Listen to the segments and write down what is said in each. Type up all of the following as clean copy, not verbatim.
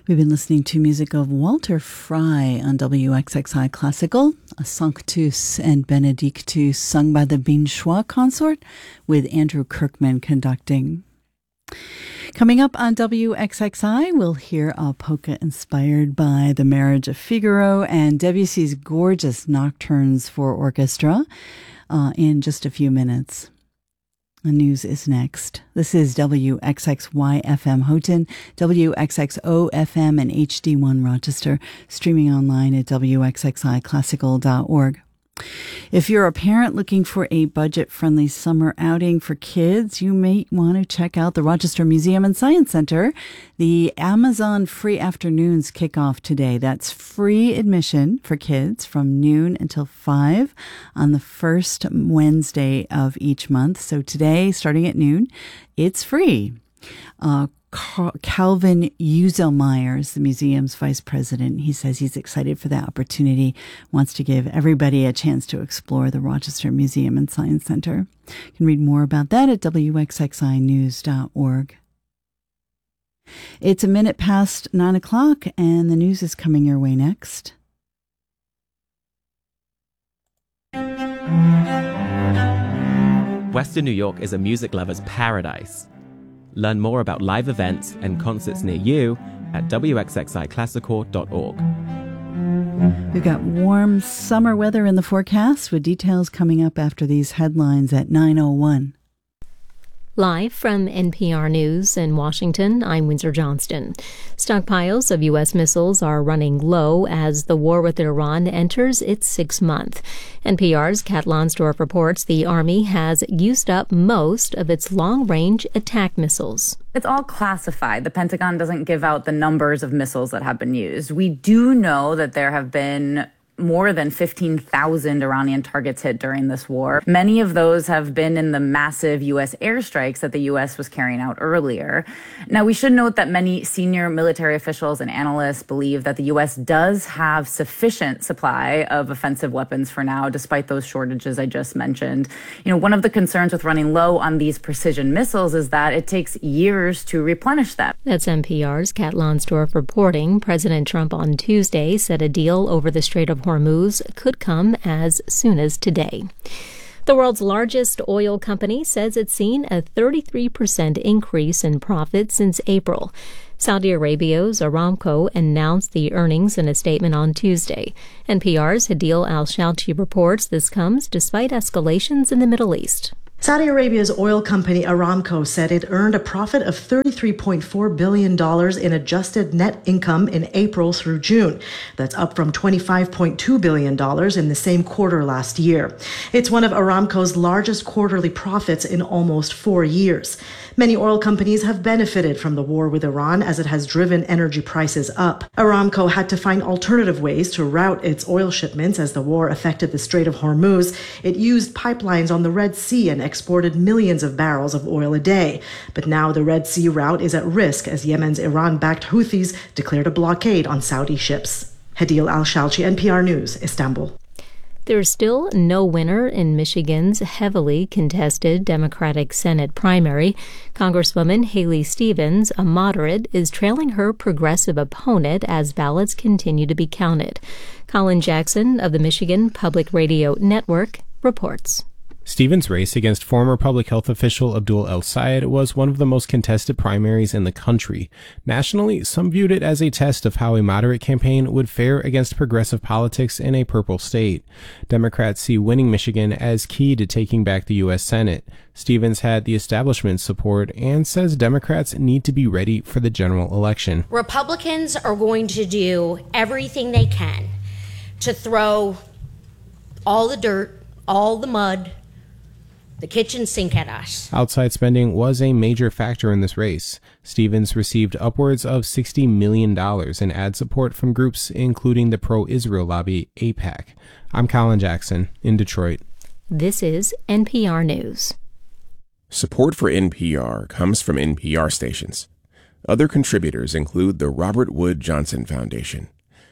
We've been listening to music of Walter Fry on WXXI Classical, a Sanctus and Benedictus sung by the Binchois Consort with Andrew Kirkman conducting. Coming up on WXXI, we'll hear a polka inspired by The Marriage of Figaro and Debussy's gorgeous nocturnes for orchestra in just a few minutes. The news is next. This is WXXY FM Houghton, WXXO FM and HD1 Rochester, streaming online at WXXIClassical.org. If you're a parent looking for a budget-friendly summer outing for kids, you may want to check out the Rochester Museum and Science Center. The Amazon Free Afternoons kick off today. That's free admission for kids from noon until 5 on the first Wednesday of each month. So today, starting at noon, it's free. Calvin Uzelmeyer is the museum's vice president. He says he's excited for that opportunity, wants to give everybody a chance to explore the Rochester Museum and Science Center. You can read more about that at wxxinews.org. It's a minute past 9 o'clock, and the news is coming your way next. Western New York is a music lover's paradise. Learn more about live events and concerts near you at wxxiclassical.org. We've got warm summer weather in the forecast with details coming up after these headlines at 9:01. Live from NPR News in Washington, I'm Windsor Johnston. Stockpiles of U.S. missiles are running low as the war with Iran enters its sixth month. NPR's Kat Lonsdorf reports the Army has used up most of its long-range attack missiles. It's all classified. The Pentagon doesn't give out the numbers of missiles that have been used. We do know that there have been more than 15,000 Iranian targets hit during this war. Many of those have been in the massive U.S. airstrikes that the U.S. was carrying out earlier. Now, we should note that many senior military officials and analysts believe that the U.S. does have sufficient supply of offensive weapons for now, despite those shortages I just mentioned. One of the concerns with running low on these precision missiles is that it takes years to replenish them. That's NPR's Kat Lonsdorf reporting. President Trump on Tuesday said a deal over the Strait of Hormuz could come as soon as today. The world's largest oil company says it's seen a 33% increase in profits since April. Saudi Arabia's Aramco announced the earnings in a statement on Tuesday. NPR's Hadil Al-Shalchi reports this comes despite escalations in the Middle East. Saudi Arabia's oil company Aramco said it earned a profit of $33.4 billion in adjusted net income in April through June. That's up from $25.2 billion in the same quarter last year. It's one of Aramco's largest quarterly profits in almost 4 years. Many oil companies have benefited from the war with Iran as it has driven energy prices up. Aramco had to find alternative ways to route its oil shipments as the war affected the Strait of Hormuz. It used pipelines on the Red Sea and exported millions of barrels of oil a day. But now the Red Sea route is at risk as Yemen's Iran-backed Houthis declared a blockade on Saudi ships. Hadil Al-Shalchi, NPR News, Istanbul. There's still no winner in Michigan's heavily contested Democratic Senate primary. Congresswoman Haley Stevens, a moderate, is trailing her progressive opponent as ballots continue to be counted. Colin Jackson of the Michigan Public Radio Network reports. Stevens' race against former public health official Abdul El-Sayed was one of the most contested primaries in the country. Nationally, some viewed it as a test of how a moderate campaign would fare against progressive politics in a purple state. Democrats see winning Michigan as key to taking back the U.S. Senate. Stevens had the establishment's support and says Democrats need to be ready for the general election. Republicans are going to do everything they can to throw all the dirt, all the mud, the kitchen sink at us. Outside spending was a major factor in this race. Stevens received upwards of $60 million in ad support from groups including the pro-Israel lobby AIPAC. I'm Colin Jackson in Detroit. This is NPR News. Support for NPR comes from NPR stations. Other contributors include the Robert Wood Johnson Foundation.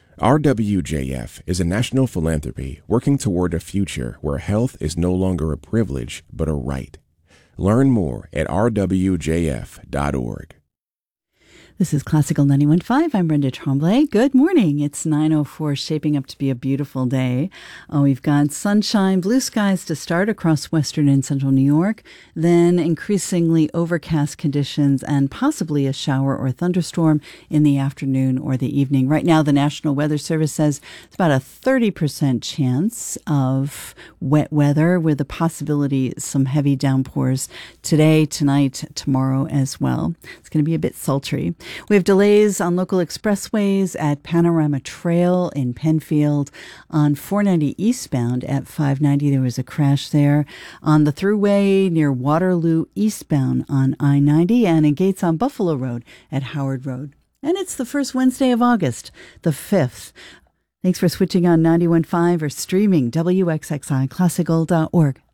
RWJF is a national philanthropy working toward a future where health is no longer a privilege but a right. Learn more at rwjf.org. This is Classical 91.5. I'm Brenda Tremblay. Good morning. It's 9:04, shaping up to be a beautiful day. We've got sunshine, blue skies to start across western and central New York, then increasingly overcast conditions and possibly a shower or thunderstorm in the afternoon or the evening. Right now, the National Weather Service says it's about a 30% chance of wet weather with a possibility some heavy downpours today, tonight, tomorrow as well. It's going to be a bit sultry. We have delays on local expressways at Panorama Trail in Penfield. On 490 eastbound at 590, there was a crash there. On the thruway near Waterloo eastbound on I-90 and in Gates on Buffalo Road at Howard Road. And it's the first Wednesday of August, the 5th. Thanks for switching on 91.5 or streaming WXXIClassical.org.